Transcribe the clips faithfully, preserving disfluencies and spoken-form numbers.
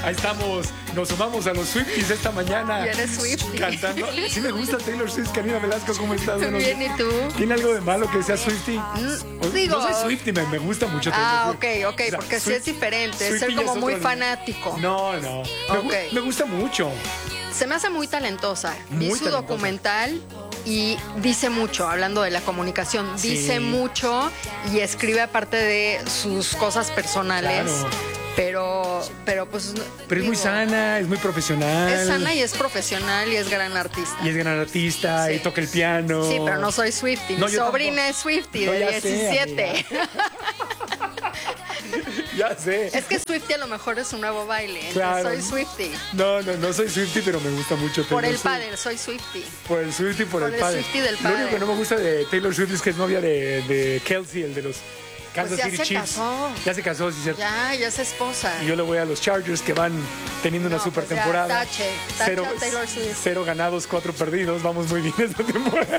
Ahí estamos, nos sumamos a los Swifties esta mañana. ¿Y eres Swiftie? Cantando. Sí me gusta Taylor Swift. Karina Velasco, ¿cómo estás? Muy bien, ¿y tú? ¿Tiene algo de malo que sea Swiftie? Mm, digo... No soy Swiftie, me, me gusta mucho Taylor Ah, Swift. ok, ok, O sea, porque sí Swift- es diferente, es Swiftie ser como es muy otro- fanático. No, no. Me, gu- Ok. me gusta mucho. Se me hace muy talentosa. Vi Muy su talentosa. documental y dice mucho, hablando de la comunicación, Sí. dice mucho y escribe aparte de sus cosas personales. Claro. Pero, pero pues... Pero es muy digo, sana, es muy profesional. Es sana y es profesional y es gran artista. Y es gran artista, Sí. y toca el piano. Sí, pero no soy Swiftie. No, Mi yo sobrina tampoco. es Swiftie No, de ya sé, diecisiete. Ya sé. Es que Swiftie a lo mejor es un nuevo baile. entonces Claro. Soy Swiftie. No, no, no soy Swiftie, pero me gusta mucho Taylor Por el Swift. pádel, soy Swiftie. Por el Swift y por, Por el el padre. Swiftie del Lo único padre. que no me gusta de Taylor Swift es que es novia de, de Kelsey, el de los Kansas Pues ya City se Chiefs. casó. Ya se casó, sí, cierto. Ya, ya es esposa. Y yo le voy a los Chargers que van teniendo una No, super pues ya, temporada. tache, tache cero, a Taylor Swift. cero ganados, cuatro perdidos. Vamos muy bien esta temporada.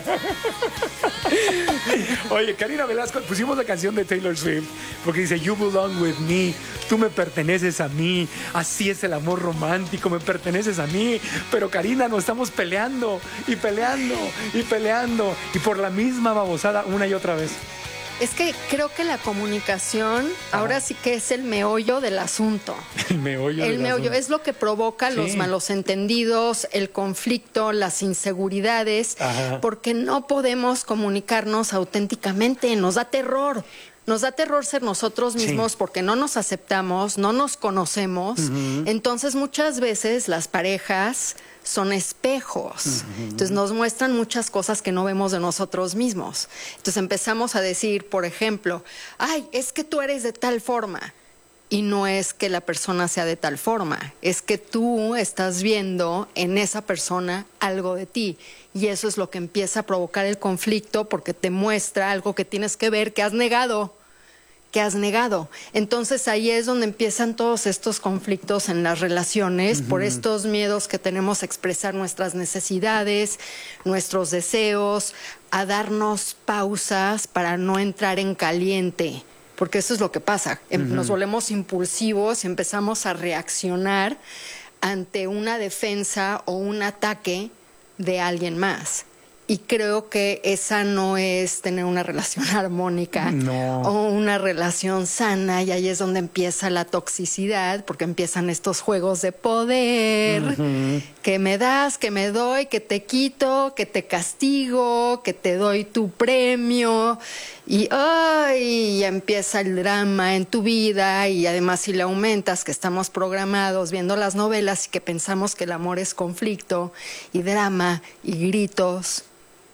Oye, Karina Velasco, pusimos la canción de Taylor Swift porque dice You belong with me, tú me perteneces a mí, así es el amor romántico, me perteneces a mí. Pero Karina, nos estamos peleando y peleando y peleando y por la misma babosada una y otra vez. Es que creo que la comunicación ahora sí que es el meollo del asunto. El meollo. El del meollo asunto. es lo que provoca Sí. los malos entendidos, el conflicto, las inseguridades, Ajá. porque no podemos comunicarnos auténticamente, nos da terror. Nos da terror ser nosotros mismos Sí. porque no nos aceptamos, no nos conocemos. Entonces muchas veces las parejas son espejos. Entonces nos muestran muchas cosas que no vemos de nosotros mismos. Entonces empezamos a decir, por ejemplo, ay, es que tú eres de tal forma. Y no es que la persona sea de tal forma, es que tú estás viendo en esa persona algo de ti. Y eso es lo que empieza a provocar el conflicto porque te muestra algo que tienes que ver, que has negado, que has negado. Entonces ahí es donde empiezan todos estos conflictos en las relaciones, por estos miedos que tenemos a expresar nuestras necesidades, nuestros deseos, a darnos pausas para no entrar en caliente. Porque eso es lo que pasa, em- nos volvemos impulsivos, empezamos a reaccionar ante una defensa o un ataque de alguien más. Y creo que esa no es tener una relación armónica No. o una relación sana, y ahí es donde empieza la toxicidad, porque empiezan estos juegos de poder, que me das, que me doy, que te quito, que te castigo, que te doy tu premio, y ay, ya empieza el drama en tu vida. Y además si le aumentas que estamos programados viendo las novelas y que pensamos que el amor es conflicto y drama y gritos,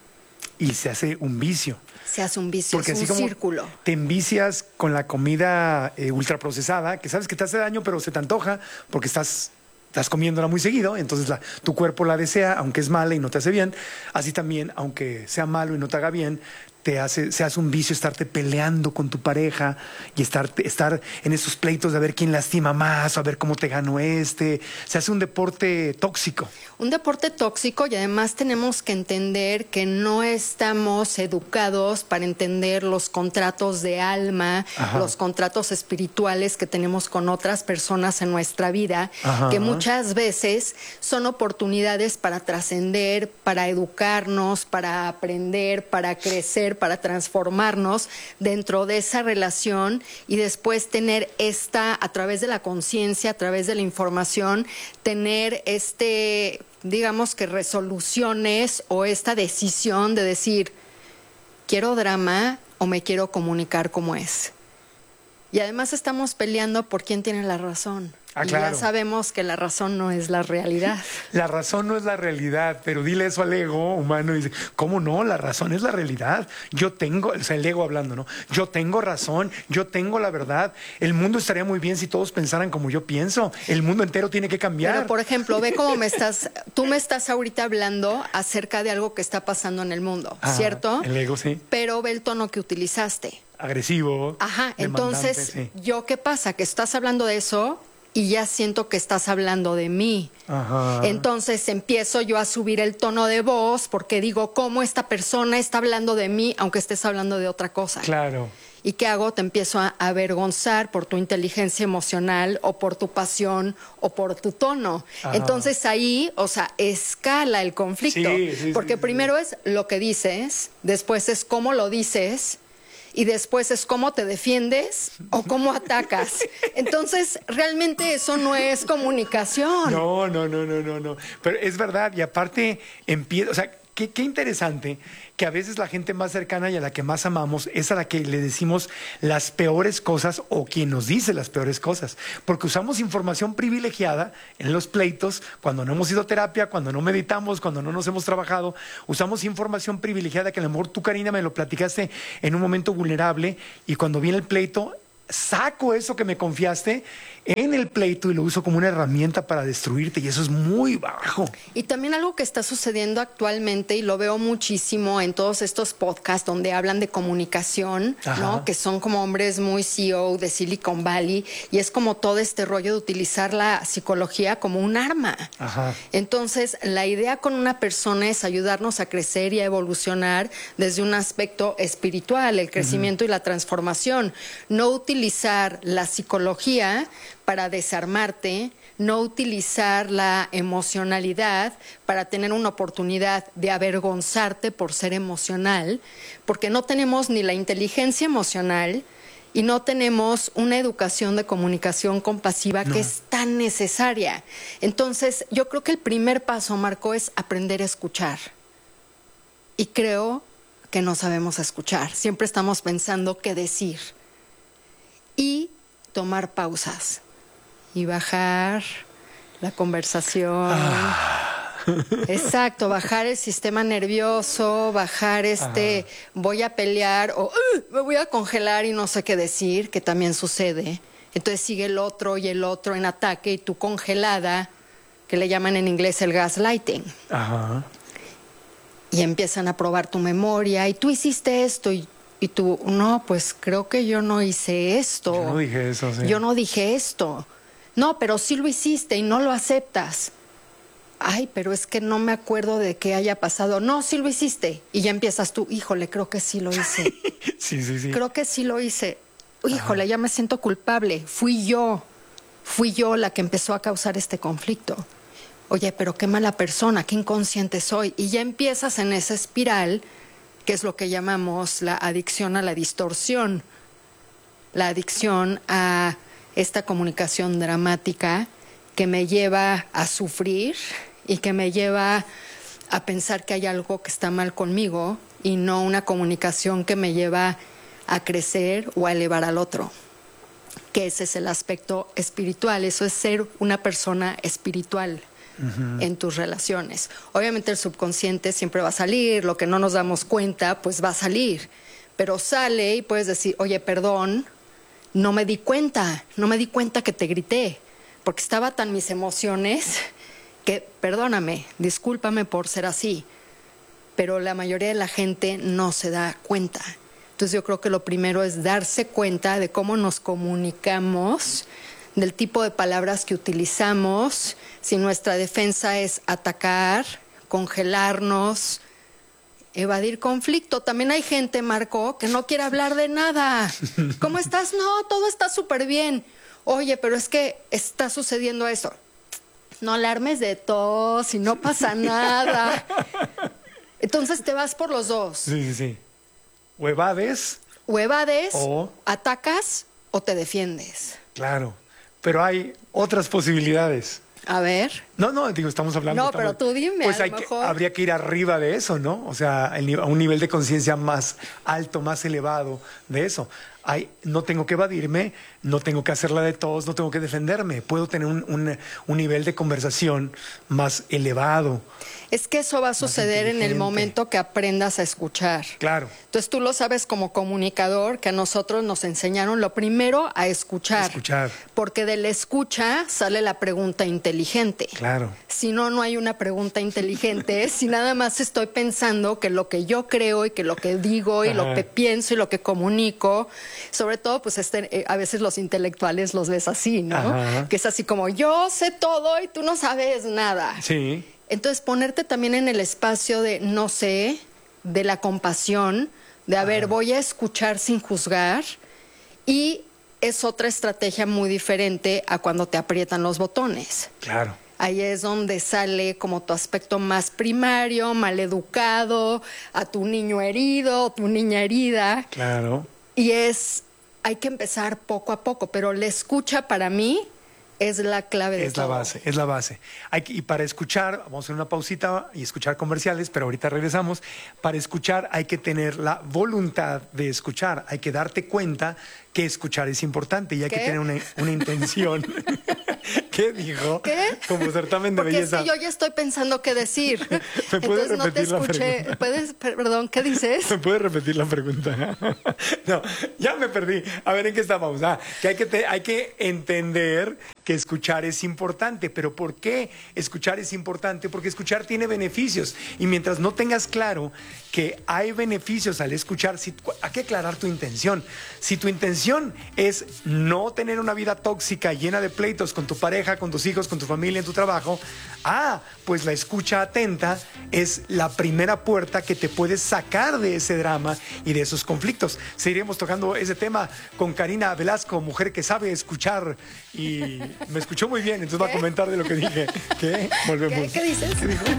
Y se hace un vicio. se hace un vicio, Porque es así un como círculo. te envicias con la comida eh, ultraprocesada, que sabes que te hace daño, pero se te antoja porque estás, estás comiéndola muy seguido, entonces la, tu cuerpo la desea, aunque es mala y no te hace bien. Así también, aunque sea malo y no te haga bien, te hace, se hace un vicio estarte peleando con tu pareja y estar, estar en esos pleitos de ver quién lastima más, o a ver cómo te ganó este. Se hace un deporte tóxico. Un deporte tóxico, y además tenemos que entender que no estamos educados para entender los contratos de alma, Ajá. los contratos espirituales que tenemos con otras personas en nuestra vida, Ajá. que muchas veces son oportunidades para trascender, para educarnos, para aprender, para crecer, para transformarnos dentro de esa relación, y después tener esta, a través de la conciencia, a través de la información, tener este, digamos que resoluciones o esta decisión de decir, ¿quiero drama o me quiero comunicar como es? Y además estamos peleando por quién tiene la razón. Ah, y claro. ya sabemos que la razón no es la realidad. La razón no es la realidad, pero dile eso al ego humano y dice, ¿cómo no? La razón es la realidad. Yo tengo, o sea, el ego hablando, ¿no? Yo tengo razón, yo tengo la verdad. El mundo estaría muy bien si todos pensaran como yo pienso. El mundo entero tiene que cambiar. Pero, por ejemplo, ve cómo me estás, tú me estás ahorita hablando acerca de algo que está pasando en el mundo, Ah, ¿cierto? El ego, sí. Pero ve el tono que utilizaste. Agresivo. Ajá, demandante, entonces, sí. ¿yo qué pasa? Que estás hablando de eso y ya siento que estás hablando de mí. Ajá. Entonces empiezo yo a subir el tono de voz porque digo, ¿cómo esta persona está hablando de mí aunque estés hablando de otra cosa? Claro. ¿Y qué hago? Te empiezo a avergonzar por tu inteligencia emocional o por tu pasión o por tu tono. Ajá. Entonces ahí, o sea, escala el conflicto. Sí, sí, porque sí, primero sí. es lo que dices, después es cómo lo dices y después es cómo te defiendes o cómo atacas. Entonces, realmente eso no es comunicación. No, no, no, no, no, no. Pero es verdad, y aparte empieza, o sea, qué, qué interesante que a veces la gente más cercana y a la que más amamos es a la que le decimos las peores cosas o quien nos dice las peores cosas. Porque usamos información privilegiada en los pleitos, cuando no hemos ido a terapia, cuando no meditamos, cuando no nos hemos trabajado, usamos información privilegiada que a lo mejor tú, Karina, me lo platicaste en un momento vulnerable y cuando viene el pleito, saco eso que me confiaste en el pleito y lo uso como una herramienta para destruirte y eso es muy bajo. Y también algo que está sucediendo actualmente y lo veo muchísimo en todos estos podcasts donde hablan de comunicación, Ajá. ¿no? Que son como hombres muy C E O de Silicon Valley y es como todo este rollo de utilizar la psicología como un arma. Ajá. Entonces, la idea con una persona es ayudarnos a crecer y a evolucionar desde un aspecto espiritual, el crecimiento uh-huh. y la transformación. No utilizar la psicología para desarmarte, no utilizar la emocionalidad para tener una oportunidad de avergonzarte por ser emocional, porque no tenemos ni la inteligencia emocional y no tenemos una educación de comunicación compasiva no. que es tan necesaria. Entonces, yo creo que el primer paso, Marco, es aprender a escuchar. Y creo que no sabemos escuchar. Siempre estamos pensando qué decir. Y tomar pausas y bajar la conversación. Ah. Exacto, bajar el sistema nervioso, bajar este, ah. voy a pelear o uh, me voy a congelar y no sé qué decir, que también sucede. Entonces sigue el otro y el otro en ataque y tú congelada, que le llaman en inglés el gaslighting. Ajá. Y empiezan a probar tu memoria y tú hiciste esto y Y tú, no, pues creo que yo no hice esto. Yo no dije eso, sí. Yo no dije esto. No, pero sí lo hiciste y no lo aceptas. Ay, pero es que no me acuerdo de qué haya pasado. No, sí lo hiciste. Y ya empiezas tú, híjole, creo que sí lo hice. Sí, sí, sí. Creo que sí lo hice. Híjole, Ajá. ya me siento culpable. Fui yo. Fui yo la que empezó a causar este conflicto. Oye, pero qué mala persona, qué inconsciente soy. Y ya empiezas en esa espiral que es lo que llamamos la adicción a la distorsión, la adicción a esta comunicación dramática que me lleva a sufrir y que me lleva a pensar que hay algo que está mal conmigo y no una comunicación que me lleva a crecer o a elevar al otro, que ese es el aspecto espiritual, eso es ser una persona espiritual. Uh-huh. En tus relaciones. Obviamente el subconsciente siempre va a salir, lo que no nos damos cuenta, pues va a salir. Pero sale y puedes decir, oye, perdón, no me di cuenta, no me di cuenta que te grité, porque estaba tan mis emociones que, perdóname, discúlpame por ser así. Pero la mayoría de la gente no se da cuenta. Entonces yo creo que lo primero es darse cuenta de cómo nos comunicamos, del tipo de palabras que utilizamos, si nuestra defensa es atacar, congelarnos, evadir conflicto. También hay gente, Marco, que no quiere hablar de nada. ¿Cómo estás? No, todo está súper bien. Oye, pero es que está sucediendo eso. No alarmes de tos y no pasa nada. Entonces te vas por los dos. Sí, sí, sí. O evades. O evades, o atacas o te defiendes. Claro. Pero hay otras posibilidades. A ver. No, no, digo, estamos hablando... No, estamos, pero tú dime, Pues a hay lo que, mejor... habría que ir arriba de eso, ¿no? O sea, a un nivel de conciencia más alto, más elevado de eso. Hay, no tengo que evadirme, no tengo que hacerla de todos, no tengo que defenderme. Puedo tener un, un, un nivel de conversación más elevado. Es que eso va a suceder en el momento que aprendas a escuchar. Claro. Entonces tú lo sabes como comunicador, que a nosotros nos enseñaron lo primero a escuchar. Escuchar. Porque de la escucha sale la pregunta inteligente. Claro. Claro. Si no, no hay una pregunta inteligente. Si nada más estoy pensando que lo que yo creo y que lo que digo y Ajá. lo que pienso y lo que comunico, sobre todo, pues este, eh, a veces los intelectuales los ves así, ¿no? Ajá. Que es así como yo sé todo y tú no sabes nada. Sí. Entonces, ponerte también en el espacio de no sé, de la compasión, de a ver, voy a escuchar sin juzgar, y es otra estrategia muy diferente a cuando te aprietan los botones. Claro. Ahí es donde sale como tu aspecto más primario, maleducado, a tu niño herido, tu niña herida. Claro. Y es, hay que empezar poco a poco, pero la escucha para mí es la clave de Es todo. la base, es la base. Hay que, y para escuchar, vamos a hacer una pausita y escuchar comerciales, pero ahorita regresamos. Para escuchar hay que tener la voluntad de escuchar. Hay que darte cuenta que escuchar es importante y hay ¿Qué? que tener una, una intención. ¿Qué dijo? ¿Qué? Como certamen de Porque belleza. es que yo ya estoy pensando qué decir. ¿Me puedes Entonces no te repetir la escuché. pregunta? ¿Puedes, per- perdón, qué dices? ¿Me puedes repetir la pregunta? No, ya me perdí. A ver, ¿en qué estábamos? Ah, que hay que, te- hay que entender que escuchar es importante. ¿Pero por qué escuchar es importante? Porque escuchar tiene beneficios. Y mientras no tengas claro que hay beneficios al escuchar, si, hay que aclarar tu intención. Si tu intención es no tener una vida tóxica llena de pleitos con tu pareja, con tus hijos, con tu familia, en tu trabajo, ah, pues la escucha atenta es la primera puerta que te puede sacar de ese drama y de esos conflictos. Seguiremos tocando ese tema con Karina Velasco, mujer que sabe escuchar y me escuchó muy bien, entonces va a ¿Qué? comentar de lo que dije. ¿Qué? Volvemos. ¿Qué, qué dices? ¿Qué dijo?